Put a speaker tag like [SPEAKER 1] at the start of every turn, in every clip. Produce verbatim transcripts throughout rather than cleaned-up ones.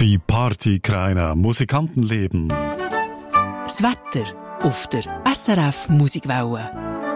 [SPEAKER 1] Die Partykreiner Musikantenleben.
[SPEAKER 2] Das Wetter auf der S R F Musikwelle.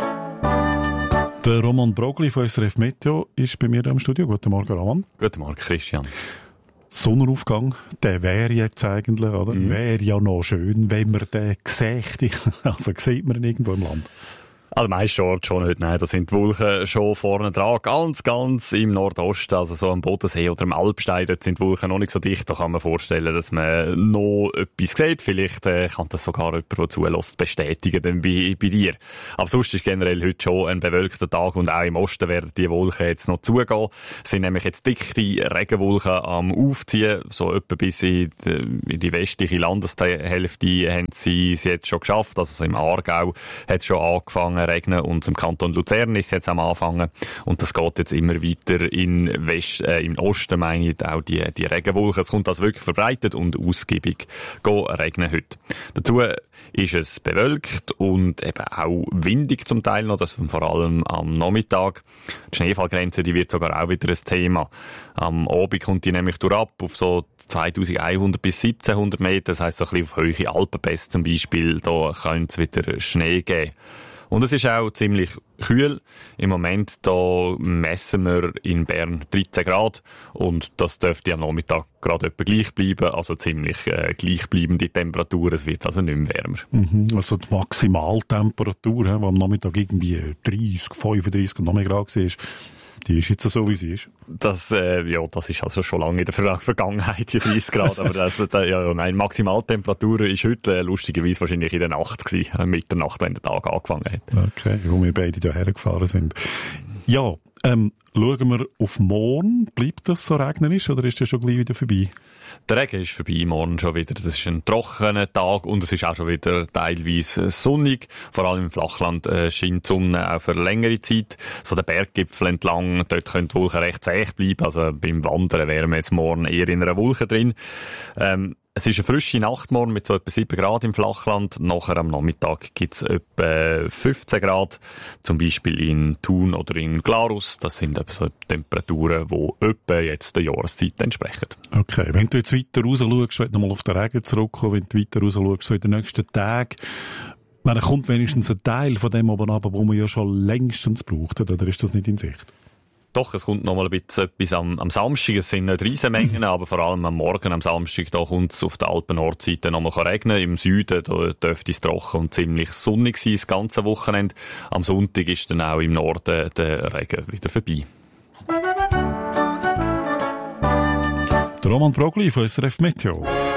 [SPEAKER 1] Der Roman Brogli von S R F Meteo ist bei mir hier im Studio. Guten Morgen, Roman.
[SPEAKER 3] Guten Morgen, Christian.
[SPEAKER 1] Sonnenaufgang, der wäre jetzt eigentlich, oder? Mhm. Wäre ja noch schön, wenn man den sähe. Also sieht man ihn irgendwo im Land.
[SPEAKER 3] Also meist Orte schon nicht, nein, da sind die Wolken schon vorne dran, ganz, ganz im Nordosten, also so am Bodensee oder am Alpstein, dort sind die Wolken noch nicht so dicht, da kann man vorstellen, dass man noch etwas sieht, vielleicht äh, kann das sogar jemand, der zulässt, bestätigen dann bei, bei dir. Aber sonst ist generell heute schon ein bewölkter Tag und auch im Osten werden die Wolken jetzt noch zugehen, es sind nämlich jetzt dichte Regenwolken am Aufziehen, so etwa bis in die, in die westliche Landeshälfte haben sie es jetzt schon geschafft, also so im Aargau hat es schon angefangen regnen und im Kanton Luzern ist es jetzt am Anfangen und das geht jetzt immer weiter in West, äh, im Osten, meine ich, auch die, die Regenwolken. Es kommt also wirklich verbreitet und ausgiebig regnen heute. Dazu ist es bewölkt und eben auch windig zum Teil noch, das vor allem am Nachmittag. Die Schneefallgrenze, die wird sogar auch wieder ein Thema. Am Abend kommt die nämlich durchab auf so zweitausendeinhundert bis siebzehnhundert Meter, das heisst so ein bisschen auf hohe Alpenpässe zum Beispiel, da könnte es wieder Schnee geben. Und es ist auch ziemlich kühl. Im Moment da messen wir in Bern dreizehn Grad und das dürfte am Nachmittag gerade etwa gleich bleiben, also ziemlich äh, gleichbleibende Temperatur. Es wird also nicht mehr wärmer.
[SPEAKER 1] Mhm, also die Maximaltemperatur, die am Nachmittag irgendwie dreißig, fünfunddreißig und noch mehr Grad war, die ist jetzt so, wie sie ist.
[SPEAKER 3] Das, äh, ja, das ist also schon lange in der Ver- Vergangenheit, die dreißig Grad. Aber das, da, ja, nein, Maximaltemperatur ist heute äh, lustigerweise wahrscheinlich in der Nacht gewesen, äh, Mitternacht, wenn der Tag angefangen hat.
[SPEAKER 1] Okay, wo wir beide hierher gefahren sind. Ja, ähm, schauen wir auf morgen. Bleibt das so regnerisch oder ist das schon gleich wieder vorbei?
[SPEAKER 3] Der Regen ist vorbei, morgen schon wieder. Das ist ein trockener Tag und es ist auch schon wieder teilweise sonnig. Vor allem im Flachland äh, scheint die Sonne auch für längere Zeit. So der Berggipfel entlang, dort können die Wolken recht zäh bleiben. Also beim Wandern wären wir jetzt morgen eher in einer Wolke drin. Ähm, Es ist eine frische Nacht morgen mit so etwa sieben Grad im Flachland. Nachher am Nachmittag gibt es etwa fünfzehn Grad, zum Beispiel in Thun oder in Glarus. Das sind eben so Temperaturen, die etwa jetzt der Jahreszeit entsprechen.
[SPEAKER 1] Okay, wenn du jetzt weiter raus schaust, wenn du nochmal auf den Regen zurückkommst, wenn du weiter raus schaust, so in den nächsten Tagen, dann kommt wenigstens ein Teil von dem oben runter, wo man ja schon längstens braucht, oder ist das nicht in Sicht?
[SPEAKER 3] Doch, es kommt noch mal ein bisschen etwas am, am Samstag. Es sind nicht Riesenmengen, aber vor allem am Morgen, am Samstag, da kommt es auf der Alpen-Nordseite noch mal regnen. Im Süden, da dürfte es trocken und ziemlich sonnig sein, das ganze Wochenende. Am Sonntag ist dann auch im Norden der Regen wieder vorbei.
[SPEAKER 1] Der Roman Brogli von S R F Meteo.